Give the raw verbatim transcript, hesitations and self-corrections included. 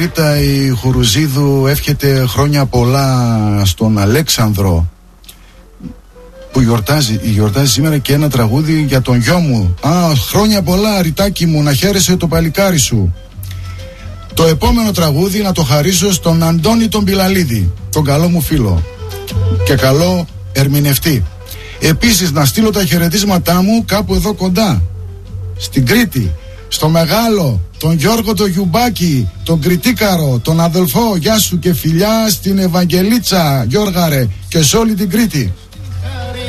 Ρίτα η Χουρουζίδου εύχεται χρόνια πολλά στον Αλέξανδρο που γιορτάζει, γιορτάζει σήμερα και ένα τραγούδι για τον γιο μου. Α, χρόνια πολλά Ριτάκι μου, να χαίρεσαι το παλικάρι σου. Το επόμενο τραγούδι να το χαρίσω στον Αντώνη τον Πιλαλίδη, τον καλό μου φίλο και καλό ερμηνευτή. Επίσης να στείλω τα χαιρετίσματά μου κάπου εδώ κοντά, στην Κρήτη, στο μεγάλο, τον Γιώργο τον Γιουμπάκη, τον Κρητίκαρο, τον αδελφό, γεια σου και φιλιά στην Ευαγγελίτσα, Γιώργαρε, και σε όλη την Κρήτη.